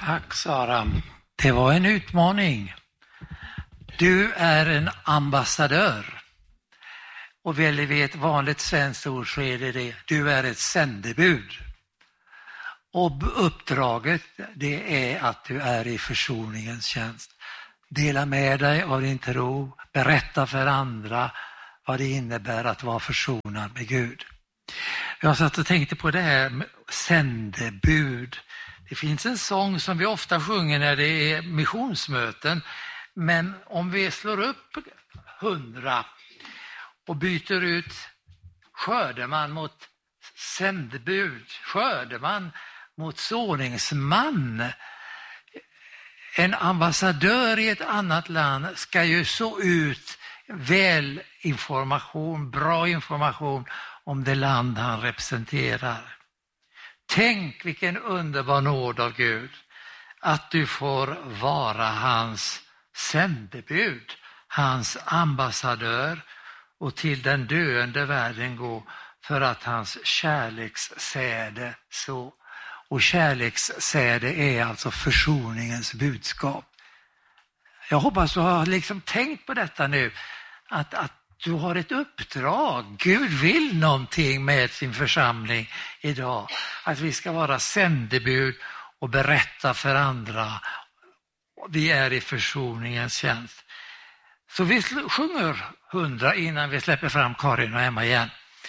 Tack Sara. Det var en utmaning. Du är en ambassadör. Och väljer vi ett vanligt svenskt ord så är det. Du är ett sändebud. Och uppdraget det är att du är i försoningens tjänst. Dela med dig av din tro. Berätta för andra vad det innebär att vara försonad med Gud. Jag satt och tänkte på det här med sändebud. Det finns en sång som vi ofta sjunger när det är missionsmöten. Men om vi slår upp 100 och byter ut skördeman mot sändebud, skördeman mot såningsman. En ambassadör i ett annat land ska ju så ut bra information om det land han representerar. Tänk vilken underbar nåd av Gud att du får vara hans sändebud, hans ambassadör och till den döende världen gå för att hans kärlekssäde så. Och kärlekssäde är alltså försoningens budskap. Jag hoppas du har liksom tänkt på detta nu, att du har ett uppdrag. Gud vill någonting med sin församling idag. Att vi ska vara sändebud och berätta för andra. Vi är i försoningens tjänst. Så vi sjunger 100 innan vi släpper fram Karin och Emma igen.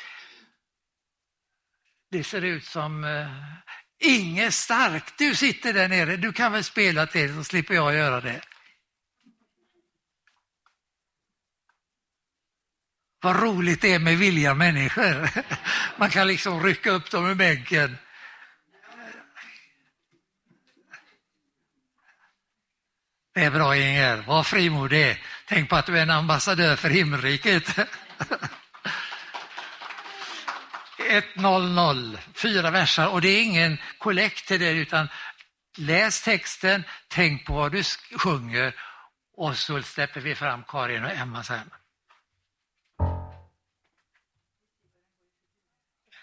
Det ser ut som Inge Stark. Du sitter där nere. Du kan väl spela till så slipper jag göra det. Vad roligt det är med villiga människor. Man kan liksom rycka upp dem ur bänken. Det är bra Inger. Var frimodig. Tänk på att du är en ambassadör för himmelriket. 100, 4 versar. Och det är ingen kollekt till det utan läs texten. Tänk på vad du sjunger. Och så släpper vi fram Karin och Emma sen.